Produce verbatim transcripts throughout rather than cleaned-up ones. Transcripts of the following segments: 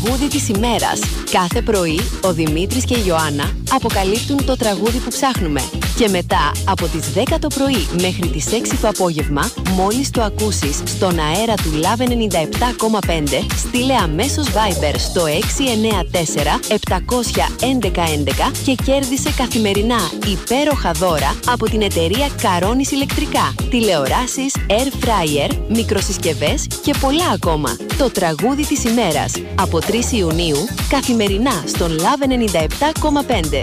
τραγούδι της ημέρας. Κάθε πρωί ο Δημήτρης και η Ιωάννα αποκαλύπτουν το τραγούδι που ψάχνουμε. Και μετά από τις δέκα το πρωί μέχρι τις έξι το απόγευμα, μόλις το ακούσεις στον αέρα του Love ενενήντα επτά κόμμα πέντε, στείλε αμέσως Viber στο έξι εννέα τέσσερα επτακόσια έντεκα έντεκα και κέρδισε καθημερινά υπέροχα δώρα από την εταιρεία Καρόνις Ηλεκτρικά, τηλεοράσεις, air fryer, μικροσυσκευές και πολλά ακόμα. Το τραγούδι της ημέρας από τρεις Ιουνίου καθημερινά στον Love ενενήντα επτά κόμμα πέντε.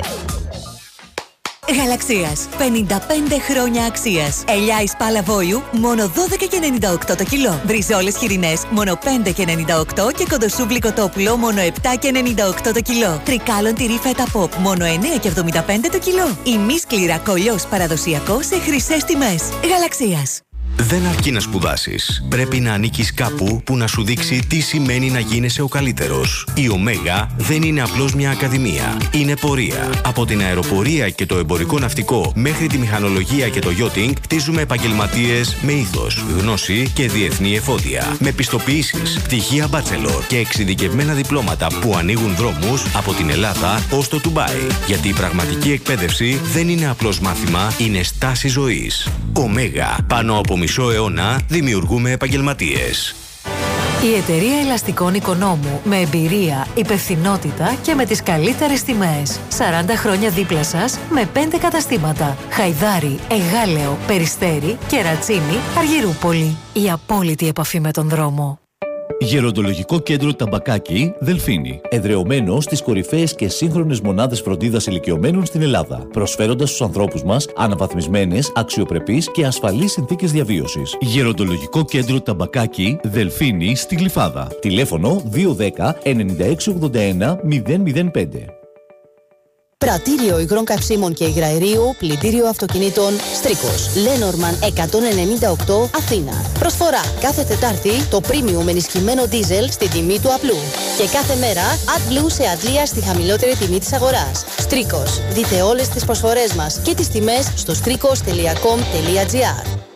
Γαλαξίας. πενήντα πέντε χρόνια αξίας. Ελιά εις πάλα βόλου, μόνο δώδεκα και ενενήντα οκτώ το κιλό. Μπριζόλες χοιρινές, μόνο πέντε και ενενήντα οκτώ και κοντοσούβλι κοτόπουλο, μόνο επτά και ενενήντα οκτώ το κιλό. Τρικάλων τυρί φέτα pop, μόνο εννέα και εβδομήντα πέντε το κιλό. Ημίσκληρα κολλιός παραδοσιακό σε χρυσές τιμές. Γαλαξίας. Δεν αρκεί να σπουδάσεις. Πρέπει να ανήκεις κάπου που να σου δείξει τι σημαίνει να γίνεσαι ο καλύτερος. Η Ωμέγα δεν είναι απλώς μια ακαδημία. Είναι πορεία. Από την αεροπορία και το εμπορικό ναυτικό μέχρι τη μηχανολογία και το yachting, χτίζουμε επαγγελματίες με ήθος, γνώση και διεθνή εφόδια. Με πιστοποιήσεις, πτυχία bachelor και εξειδικευμένα διπλώματα που ανοίγουν δρόμους από την Ελλάδα ως το Ντουμπάι. Γιατί η πραγματική εκπαίδευση δεν είναι απλώς μάθημα, είναι στάση ζωής. Ωμέγα. Πάνω από μισό αιώνα δημιουργούμε επαγγελματίες. Η εταιρεία ελαστικών Οικονόμου, με εμπειρία, υπευθυνότητα και με τις καλύτερες τιμές. σαράντα χρόνια δίπλα σας με πέντε καταστήματα. Χαϊδάρι, Εγάλεο, Περιστέρι, Κερατσίνη, Αργυρούπολη. Η απόλυτη επαφή με τον δρόμο. Γεροντολογικό κέντρο Ταμπακάκι, Δελφίνη. Εδρεωμένο στις κορυφαίες και σύγχρονες μονάδες φροντίδας ηλικιωμένων στην Ελλάδα. Προσφέροντας στους ανθρώπους μας αναβαθμισμένες, αξιοπρεπείς και ασφαλείς συνθήκες διαβίωσης. Γεροντολογικό κέντρο Ταμπακάκι, Δελφίνη, στη Γλυφάδα. Τηλέφωνο δύο ένα μηδέν εννιά έξι ογδόντα ένα μηδέν μηδέν πέντε. Πρατήριο υγρών καυσίμων και υγραερίου, πλυντήριο αυτοκινήτων, Στρίκος. Lenormand εκατόν ενενήντα οκτώ, Αθήνα. Προσφορά κάθε Τετάρτη το premium ενισχυμένο diesel στη τιμή του απλού. Και κάθε μέρα AdBlue σε αντλία στη χαμηλότερη τιμή της αγοράς. Στρίκος. Δείτε όλες τις προσφορές μας και τις τιμές στο στρίκος τελεία κομ τελεία τζι άρ.